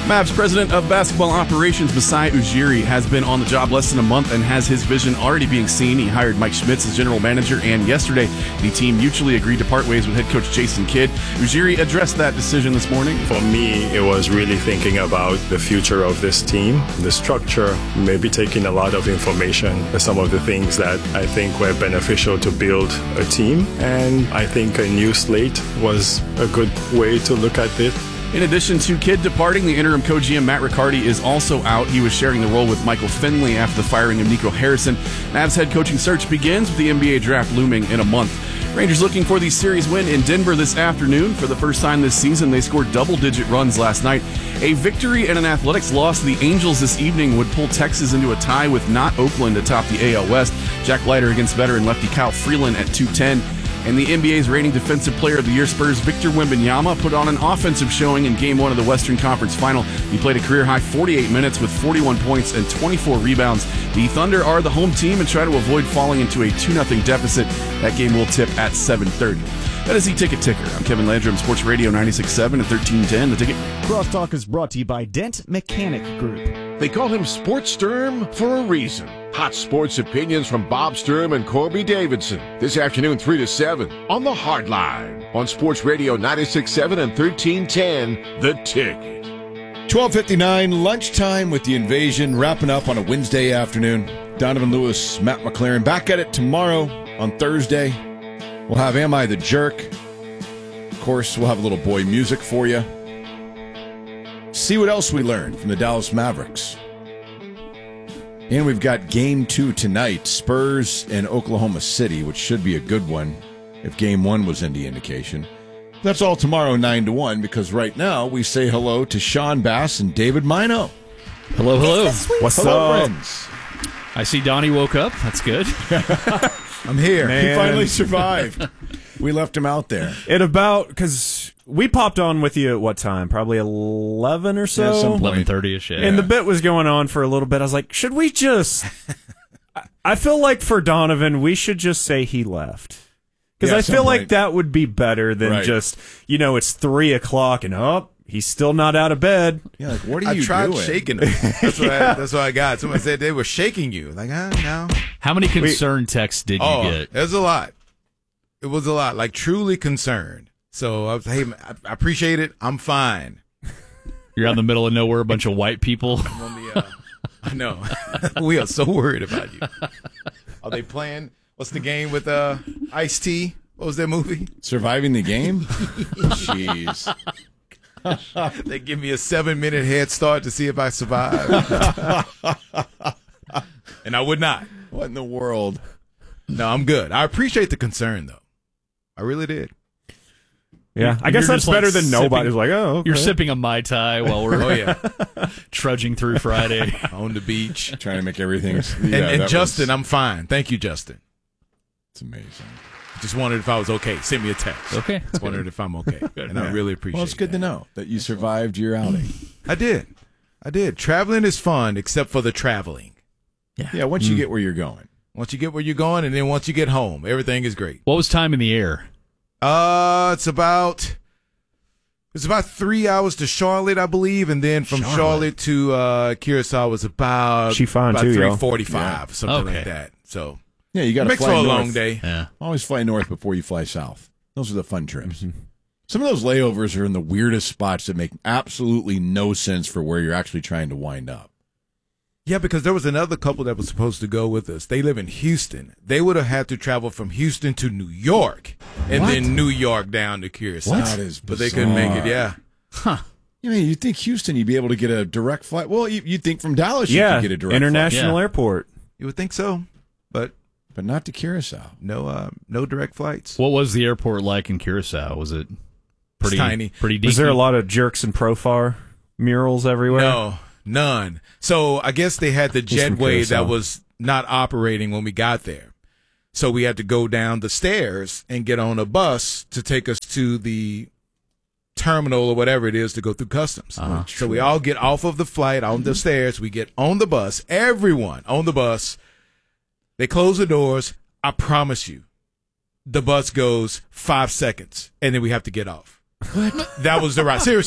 Mavs president of basketball operations, Masai Ujiri, has been on the job less than a month and has his vision already being seen. He hired Mike Schmitz as general manager, and yesterday the team mutually agreed to part ways with head coach Jason Kidd. Ujiri addressed that decision this morning. For me, it was really thinking about the future of this team, the structure, maybe taking a lot of information, some of the things that I think were beneficial to build a team, and I think a new slate was a good way to look at it. In addition to Kidd departing, the interim co-GM Matt Riccardi is also out. He was sharing the role with Michael Finley after the firing of Nico Harrison. Mavs head coaching search begins with the NBA draft looming in a month. Rangers looking for the series win in Denver this afternoon. For the first time this season, they scored double-digit runs last night. A victory and an Athletics loss to the Angels this evening would pull Texas into a tie with not Oakland atop the AL West. Jack Leiter against veteran lefty Kyle Freeland at 210. And the NBA's reigning Defensive Player of the Year, Spurs' Victor Wembanyama, put on an offensive showing in Game 1 of the Western Conference Final. He played a career-high 48 minutes with 41 points and 24 rebounds. The Thunder are the home team and try to avoid falling into a 2-0 deficit. That game will tip at 7:30. That is the Ticket Ticker. I'm Kevin Landrum, Sports Radio 96.7 and 1310. The Ticket. Crosstalk is brought to you by Dent Mechanic Group. They call him Sports Sturm for a reason. Hot sports opinions from Bob Sturm and Corby Davidson. This afternoon, 3 to 7 on the Hard Line on Sports Radio 96.7 and 1310. The Ticket. 12:59 lunchtime with the Invasion wrapping up on a Wednesday afternoon. Donovan Lewis, Matt McLaren back at it tomorrow on Thursday. We'll have Am I the Jerk? Of course, we'll have a little boy music for you. See what else we learned from the Dallas Mavericks. And we've got Game 2 tonight, Spurs and Oklahoma City, which should be a good one if Game 1 was any indication. That's all tomorrow, 9 to 1, because right now we say hello to Sean Bass and David Mino. Hello, hello. What's up, friends? I see Donnie woke up. That's good. I'm here. He finally survived. We left him out there. Because we popped on with you at what time? Probably 11 or so? Yeah, some point. 11:30ish, yeah. And the bit was going on for a little bit. I was like, should we just... I feel like for Donovan, we should just say he left. Because I feel like that would be better than just, it's 3 o'clock and, he's still not out of bed. Yeah, like, what are you doing? I tried shaking him. That's what I got. Someone said they were shaking you. Like, no. How many concern texts did you get? It was a lot. It was a lot. Like, truly concerned. So, I was, hey, I appreciate it. I'm fine. You're out in the middle of nowhere, a bunch of white people. I'm on the, I know. We are so worried about you. Are they playing? What's the game with Ice-T? What was that movie? Surviving the Game? Jeez. They give me a 7-minute head start to see if I survive. And I would not. What in the world? No, I'm good. I appreciate the concern, though. I really did. Yeah, I guess that's better than nobody's like, oh, okay. You're sipping a Mai Tai while we're trudging through Friday. On the beach. Trying to make everything. And Justin, I'm fine. Thank you, Justin. It's amazing. Just wondered if I was okay. Send me a text. Okay. Just wondered if I'm okay. And I really appreciate it. Well, it's good to know that you survived your outing. I did. Traveling is fun, except for the traveling. Yeah, once you get where you're going. Once you get where you're going, and then once you get home, everything is great. What was time in the air? It's about 3 hours to Charlotte, I believe, and then from Charlotte to Curacao was about 3:45, something like that. So yeah, you got to fly for a north. long day. Yeah, always fly north before you fly south. Those are the fun trips. Mm-hmm. Some of those layovers are in the weirdest spots that make absolutely no sense for where you're actually trying to wind up. Yeah, because there was another couple that was supposed to go with us. They live in Houston. They would have had to travel from Houston to New York and then New York down to Curacao. That is bizarre. But they couldn't make it, yeah. Huh. You'd think Houston, you'd be able to get a direct flight. Well, you'd think from Dallas you could get a direct international flight. airport. You would think so, but not to Curacao. No direct flights. What was the airport like in Curacao? Was it pretty tiny? Pretty deep? Was there a lot of Jerks and Profar murals everywhere? No, none. So I guess they had the jetway that was not operating when we got there. So we had to go down the stairs and get on a bus to take us to the terminal or whatever it is to go through customs. So we all get off of the flight on the stairs. We get on the bus. Everyone on the bus. They close the doors. I promise you, the bus goes 5 seconds, and then we have to get off. What? That was the ride. Seriously.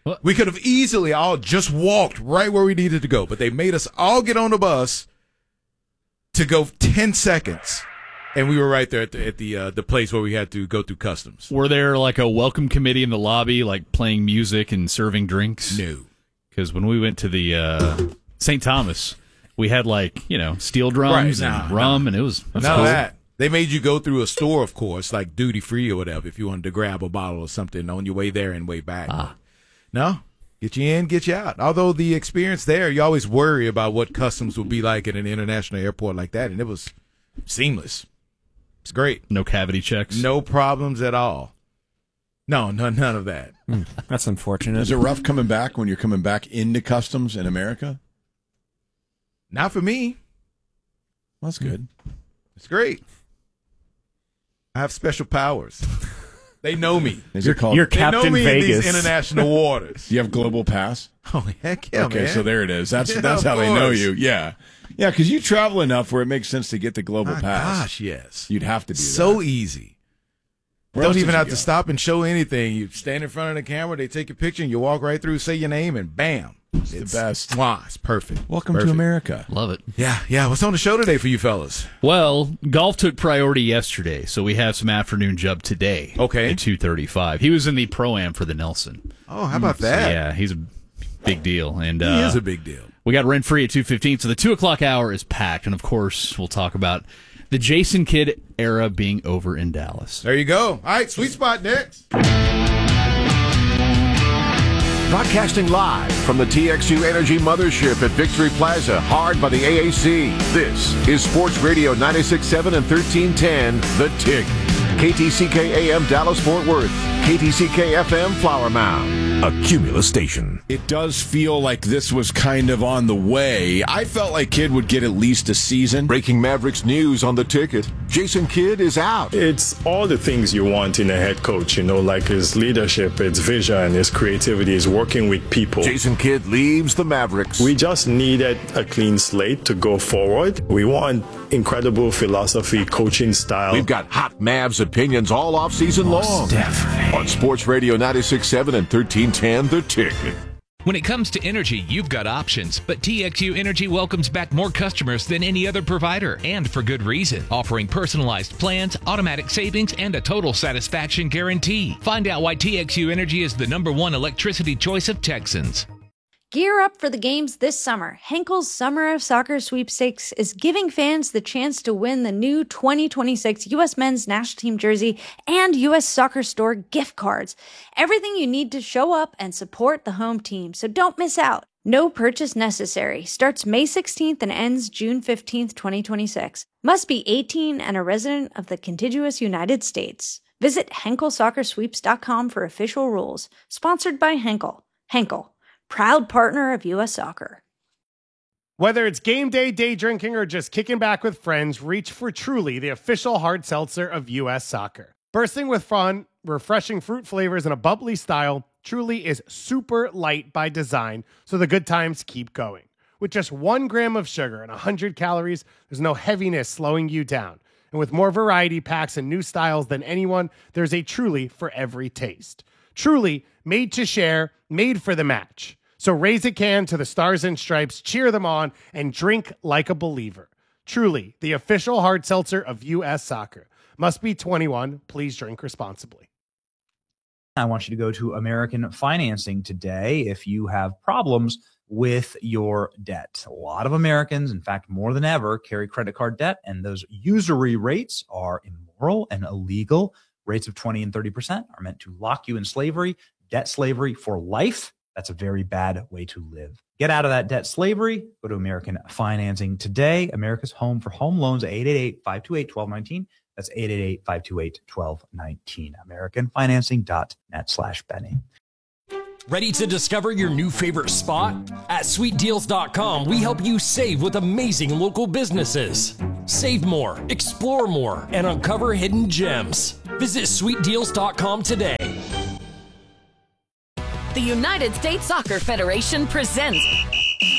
We could have easily all just walked right where we needed to go, but they made us all get on the bus to go 10 seconds. And we were right there at the place where we had to go through customs. Were there like a welcome committee in the lobby, like playing music and serving drinks? No. Because when we went to the St. Thomas, we had steel drums and rum, and it was none cool. of that. They made you go through a store, of course, like duty free or whatever, if you wanted to grab a bottle or something on your way there and way back. No, get you in, get you out. Although the experience there, you always worry about what customs would be like at an international airport like that, and it was seamless. It's great. No cavity checks. No problems at all. No, none of that. That's unfortunate. Is it rough coming back when you're coming back into customs in America? Not for me. Well, that's good. It's great. I have special powers. They know me. Is it called? You're They know Captain me Vegas. in these international waters. Do you have Global Pass? Oh, heck yeah, Okay, man. so there it is. That's Yeah, that's of how they know course. you. Yeah, because you travel enough where it makes sense to get the Global My Pass. gosh, yes. You'd have to do So that. easy. Where else Don't did even you have go? to stop and show anything. You stand in front of the camera, they take your picture, and you walk right through, say your name, and bam. It's the best. Wow, it's perfect. Welcome Perfect. to America. Love it. Yeah. What's on the show today for you fellas? Well, golf took priority yesterday, so we have some afternoon jub today. Okay. At 2:35. He was in the Pro-Am for the Nelson. Oh, how about So, that? yeah, he's a big deal. And He is a big deal. we got rent free at 2:15, so the 2 o'clock hour is packed. And of course, we'll talk about the Jason Kidd era being over in Dallas. There you go. All right, sweet spot next. Broadcasting live from the TXU Energy Mothership at Victory Plaza, hard by the AAC. This is Sports Radio 96.7 and 1310, The Tick. KTCK AM Dallas-Fort Worth. KTCK FM Flower Mound. A Cumulus station. It does feel like this was kind of on the way. I felt like Kidd would get at least a season. Breaking Mavericks news on the ticket. Jason Kidd is out. It's all the things you want in a head coach, like his leadership, his vision, his creativity, his working with people. Jason Kidd leaves the Mavericks. We just needed a clean slate to go forward. We want incredible philosophy, coaching style. We've got hot Mavs opinions all offseason long. Definitely. On Sports Radio 96.7 and 1310, The Ticket. When it comes to energy, you've got options, but TXU Energy welcomes back more customers than any other provider, and for good reason. Offering personalized plans, automatic savings, and a total satisfaction guarantee. Find out why TXU Energy is the #1 electricity choice of Texans. Gear up for the games this summer. Henkel's Summer of Soccer Sweepstakes is giving fans the chance to win the new 2026 U.S. Men's National Team jersey and U.S. Soccer Store gift cards. Everything you need to show up and support the home team, so don't miss out. No purchase necessary. Starts May 16th and ends June 15th, 2026. Must be 18 and a resident of the contiguous United States. Visit HenkelSoccerSweeps.com for official rules. Sponsored by Henkel. Henkel, proud partner of U.S. Soccer. Whether it's game day, day drinking, or just kicking back with friends, reach for Truly, the official hard seltzer of U.S. Soccer. Bursting with fun, refreshing fruit flavors, and a bubbly style, Truly is super light by design, so the good times keep going. With just 1 gram of sugar and 100 calories, there's no heaviness slowing you down. And with more variety packs and new styles than anyone, there's a Truly for every taste. Truly, made to share, made for the match. So raise a can to the Stars and Stripes, cheer them on, and drink like a believer. Truly, the official hard seltzer of U.S. Soccer. Must be 21. Please drink responsibly. I want you to go to American Financing today if you have problems with your debt. A lot of Americans, in fact, more than ever, carry credit card debt, and those usury rates are immoral and illegal. Rates of 20 and 30% are meant to lock you in slavery, debt slavery for life. That's a very bad way to live. Get out of that debt slavery. Go to American Financing today. America's home for home loans, 888-528-1219. That's 888-528-1219. AmericanFinancing.net/Benny. Ready to discover your new favorite spot? At SweetDeals.com, we help you save with amazing local businesses. Save more, explore more, and uncover hidden gems. Visit SweetDeals.com today. The United States Soccer Federation presents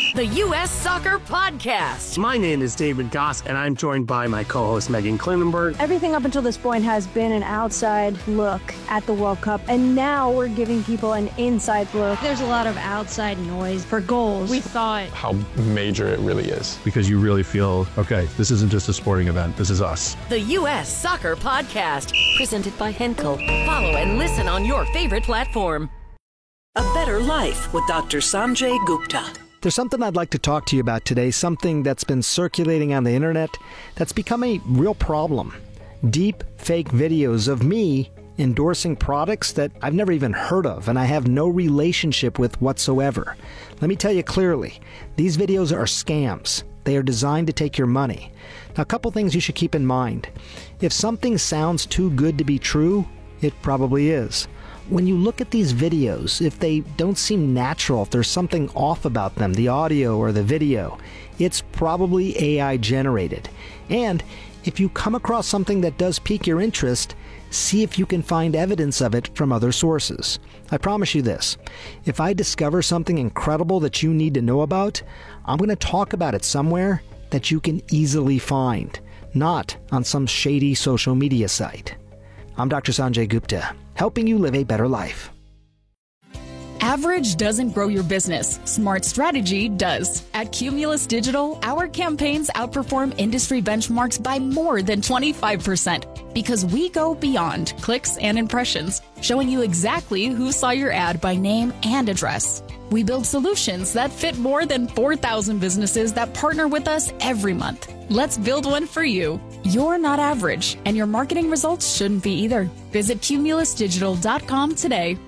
The U.S. Soccer Podcast. My name is David Goss, and I'm joined by my co-host Megan Klinenberg. Everything up until this point has been an outside look at the World Cup, and now we're giving people an inside look. There's a lot of outside noise for goals. We thought how major it really is. Because you really feel, okay, this isn't just a sporting event, this is us. The U.S. Soccer Podcast, presented by Henkel. Follow and listen on your favorite platform. A Better Life with Dr. Sanjay Gupta. There's something I'd like to talk to you about today, something that's been circulating on the internet that's become a real problem. Deep fake videos of me endorsing products that I've never even heard of and I have no relationship with whatsoever. Let me tell you clearly, these videos are scams. They are designed to take your money. Now, a couple things you should keep in mind. If something sounds too good to be true, it probably is. When you look at these videos, if they don't seem natural, if there's something off about them, the audio or the video, it's probably AI generated. And if you come across something that does pique your interest, see if you can find evidence of it from other sources. I promise you this, if I discover something incredible that you need to know about, I'm going to talk about it somewhere that you can easily find, not on some shady social media site. I'm Dr. Sanjay Gupta, helping you live a better life. Average doesn't grow your business. Smart strategy does. At Cumulus Digital, our campaigns outperform industry benchmarks by more than 25% because we go beyond clicks and impressions, showing you exactly who saw your ad by name and address. We build solutions that fit more than 4,000 businesses that partner with us every month. Let's build one for you. You're not average, and your marketing results shouldn't be either. Visit cumulusdigital.com today.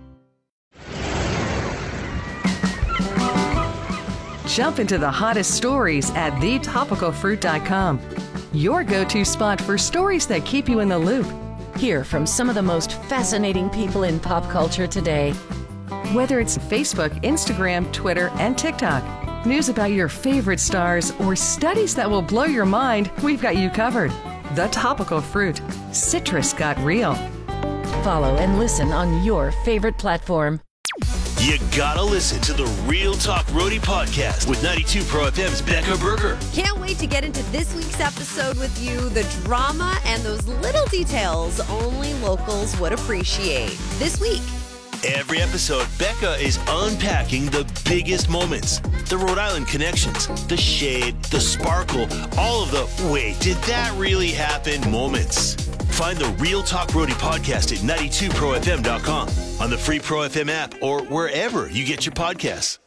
Jump into the hottest stories at thetopicalfruit.com. Your go-to spot for stories that keep you in the loop. Hear from some of the most fascinating people in pop culture today. Whether it's Facebook, Instagram, Twitter, and TikTok, news about your favorite stars, or studies that will blow your mind, we've got you covered. The Topical Fruit. Citrus got real. Follow and listen on your favorite platform. You gotta listen to the Real Talk Roadie podcast with 92 Pro FM's Becca Berger. Can't wait to get into this week's episode with you. The drama and those little details only locals would appreciate. This week. Every episode, Becca is unpacking the biggest moments, the Rhode Island connections, the shade, the sparkle, all of the wait, did that really happen moments. Find the Real Talk Roadie podcast at 92profm.com, on the free Pro FM app, or wherever you get your podcasts.